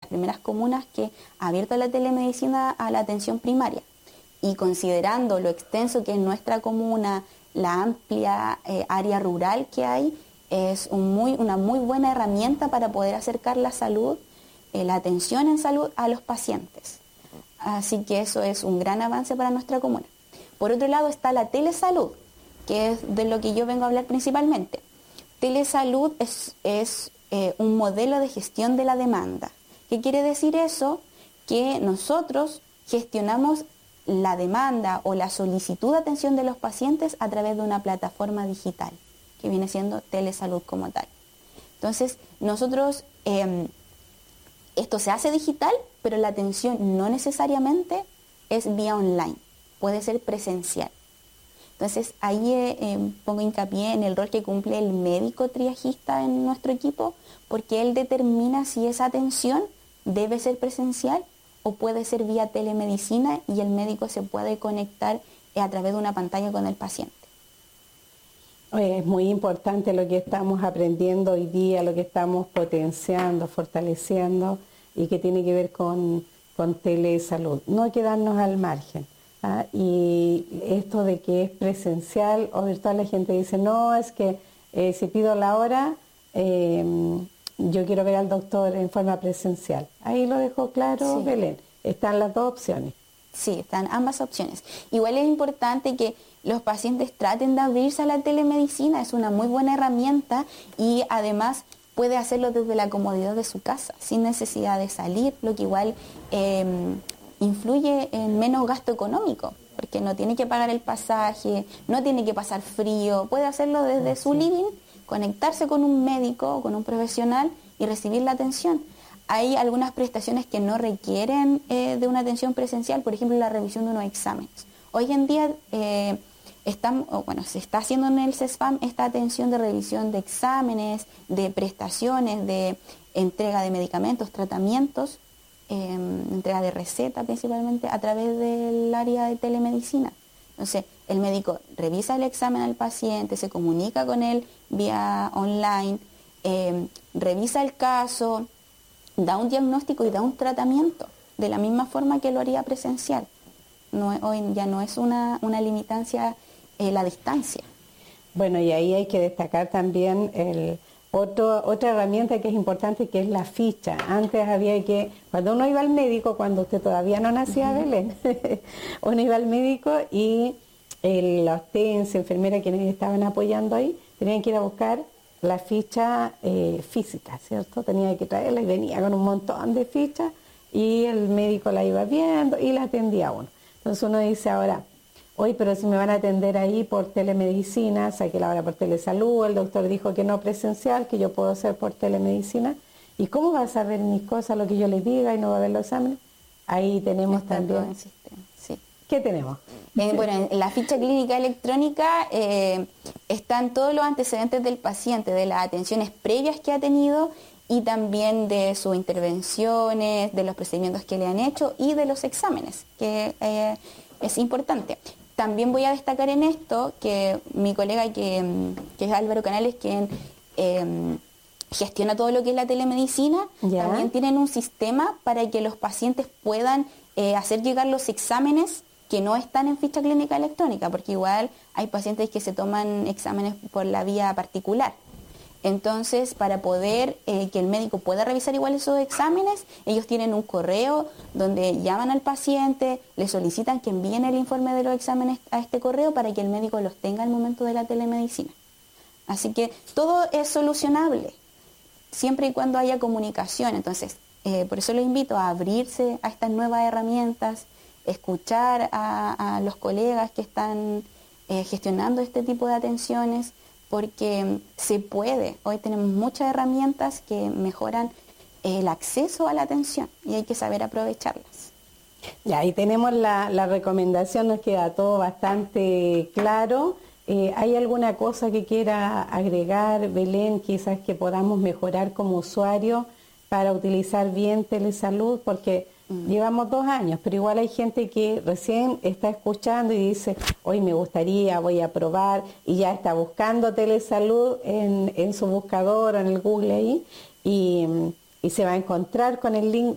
primeras comunas que ha abierto la telemedicina a la atención primaria. Y considerando lo extenso que es nuestra comuna, la amplia área rural que hay, es una muy buena herramienta para poder acercar la salud, la atención en salud a los pacientes. Así que eso es un gran avance para nuestra comuna. Por otro lado está la telesalud, que es de lo que yo vengo a hablar principalmente. Telesalud es un modelo de gestión de la demanda. ¿Qué quiere decir eso? Que nosotros gestionamos la demanda o la solicitud de atención de los pacientes a través de una plataforma digital, que viene siendo telesalud como tal. Entonces, nosotros, esto se hace digital, pero la atención no necesariamente es vía online, puede ser presencial. Entonces, ahí pongo hincapié en el rol que cumple el médico triagista en nuestro equipo, porque él determina si esa atención debe ser presencial o puede ser vía telemedicina y el médico se puede conectar a través de una pantalla con el paciente. Es muy importante lo que estamos aprendiendo hoy día, lo que estamos potenciando, fortaleciendo y que tiene que ver con telesalud. No quedarnos al margen. Y esto de que es presencial o virtual, la gente dice, no, es que si pido la hora, yo quiero ver al doctor en forma presencial. Ahí lo dejó claro, sí. Belén. Están las dos opciones. Sí, están ambas opciones. Igual es importante que los pacientes traten de abrirse a la telemedicina, es una muy buena herramienta y además puede hacerlo desde la comodidad de su casa, sin necesidad de salir, lo que igual influye en menos gasto económico, porque no tiene que pagar el pasaje, no tiene que pasar frío, puede hacerlo desde su living, conectarse con un médico o con un profesional y recibir la atención. Hay algunas prestaciones que no requieren de una atención presencial, por ejemplo, la revisión de unos exámenes. Hoy en día se está haciendo en el CESFAM esta atención de revisión de exámenes, de prestaciones, de entrega de medicamentos, tratamientos, entrega de receta principalmente a través del área de telemedicina. Entonces, el médico revisa el examen al paciente, se comunica con él vía online, revisa el caso, da un diagnóstico y da un tratamiento, de la misma forma que lo haría presencial. Hoy ya no es una limitancia la distancia. Bueno, y ahí hay que destacar también otra herramienta que es importante, que es la ficha. Antes había que, cuando uno iba al médico, cuando usted todavía no nacía, Belén, uno iba al médico y los TENS, enfermeras quienes estaban apoyando ahí, tenían que ir a buscar la ficha física, ¿cierto? Tenía que traerla y venía con un montón de fichas y el médico la iba viendo y la atendía a uno. Entonces uno dice ahora, oye, pero si me van a atender ahí por telemedicina, saqué la hora por telesalud, el doctor dijo que no presencial, que yo puedo hacer por telemedicina, ¿y cómo va a saber mis cosas, lo que yo les diga y no va a ver los exámenes? Ahí tenemos también... Sí. ¿Qué tenemos? Bueno, en la ficha clínica electrónica están todos los antecedentes del paciente, de las atenciones previas que ha tenido y también de sus intervenciones, de los procedimientos que le han hecho y de los exámenes, que es importante. También voy a destacar en esto que mi colega, que es Álvaro Canales, quien gestiona todo lo que es la telemedicina, ¿ya? También tienen un sistema para que los pacientes puedan hacer llegar los exámenes que no están en ficha clínica electrónica, porque igual hay pacientes que se toman exámenes por la vía particular. Entonces, para poder que el médico pueda revisar igual esos exámenes, ellos tienen un correo donde llaman al paciente, le solicitan que envíen el informe de los exámenes a este correo para que el médico los tenga al momento de la telemedicina. Así que todo es solucionable, siempre y cuando haya comunicación. Entonces, por eso los invito a abrirse a estas nuevas herramientas, escuchar a los colegas que están gestionando este tipo de atenciones, porque se puede. Hoy tenemos muchas herramientas que mejoran el acceso a la atención y hay que saber aprovecharlas. Ya, ahí tenemos la recomendación, nos queda todo bastante claro. ¿Hay alguna cosa que quiera agregar, Belén, quizás que podamos mejorar como usuario para utilizar bien telesalud? Porque llevamos 2 años, pero igual hay gente que recién está escuchando y dice, hoy me gustaría, voy a probar, y ya está buscando telesalud en su buscador o en el Google ahí, y se va a encontrar con el link